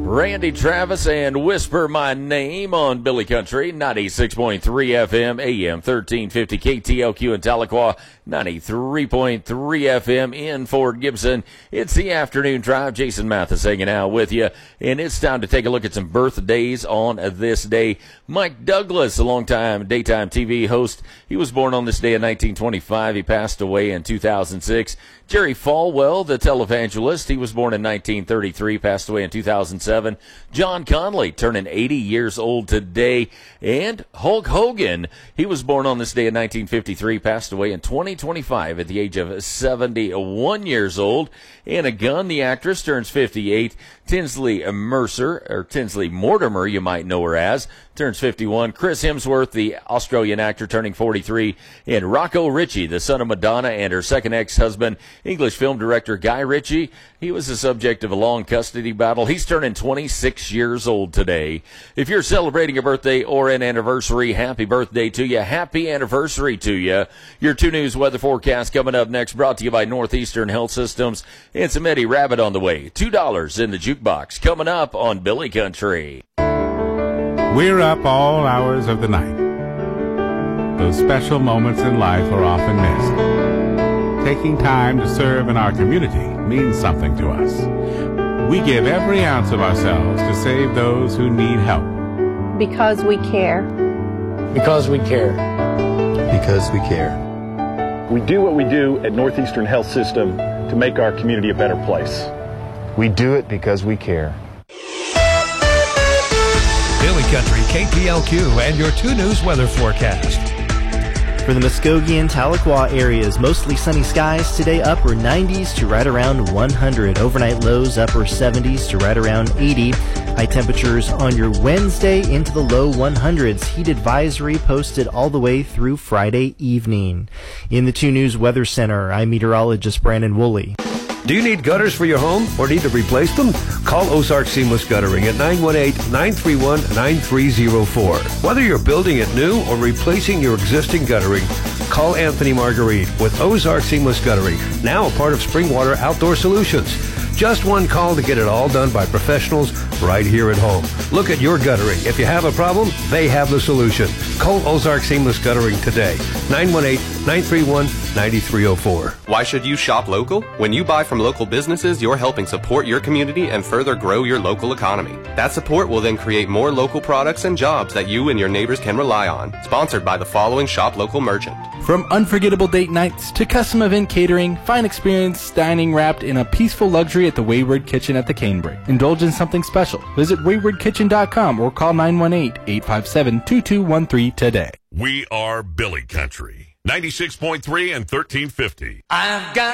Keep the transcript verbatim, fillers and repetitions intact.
Randy Travis and Whisper My Name on Billy Country, ninety-six point three F M, A M thirteen fifty, K T L Q in Tahlequah, ninety-three point three F M in Fort Gibson. It's the afternoon drive. Jason Mathis hanging out with you, and it's time to take a look at some birthdays on this day. Mike Douglas, a longtime daytime T V host, he was born on this day in nineteen twenty-five. He passed away in two thousand six. Jerry Falwell, the televangelist, he was born in nineteen thirty-three, passed away in two thousand seven. John Conley, turning eighty years old today. And Hulk Hogan, he was born on this day in nineteen fifty-three, passed away in twenty twenty-five at the age of seventy-one years old. Anna Gunn, the actress, turns fifty-eight. Tinsley Mercer, or Tinsley Mortimer, you might know her as, turns fifty-one. Chris Hemsworth, the Australian actor, turning forty-three. And Rocco Ritchie, the son of Madonna and her second ex-husband, English film director Guy Ritchie. He was the subject of a long custody battle. He's turning twenty-six years old today. If you're celebrating a birthday or an anniversary, happy birthday to you. Happy anniversary to you. Your two News weather forecast coming up next, brought to you by Northeastern Health Systems. And some Eddie Rabbit on the way. two dollars in the jukebox coming up on Billy Country. We're up all hours of the night. Those special moments in life are often missed. Taking time to serve in our community means something to us. We give every ounce of ourselves to save those who need help. Because we care. Because we care. Because we care. We do what we do at Northeastern Health System to make our community a better place. We do it because we care. Billy Country, K T L Q, and your two News weather forecast. For the Muskogee and Tahlequah areas, mostly sunny skies today, upper nineties to right around one hundred. Overnight lows, upper seventies to right around eighty. High temperatures on your Wednesday into the low hundreds. Heat advisory posted all the way through Friday evening. In the two News Weather Center, I'm meteorologist Brandon Woolley. Do you need gutters for your home or need to replace them? Call Ozark Seamless Guttering at nine one eight, nine three one, nine three zero four. Whether you're building it new or replacing your existing guttering, call Anthony Marguerite with Ozark Seamless Guttering, now a part of Springwater Outdoor Solutions. Just one call to get it all done by professionals right here at home. Look at your guttering. If you have a problem, they have the solution. Call Ozark Seamless Guttering today. nine one eight, nine three one, nine three zero four. Why should you shop local? When you buy from local businesses, you're helping support your community and further grow your local economy. That support will then create more local products and jobs that you and your neighbors can rely on. Sponsored by the following shop local merchant. From unforgettable date nights to custom event catering, fine experience dining wrapped in a peaceful luxury at the Wayward Kitchen at the Canebrake. Indulge in something special. Visit wayward kitchen dot com or call nine one eight, eight five seven, two two one three today. We are Billy Country, ninety-six point three and thirteen fifty. I've got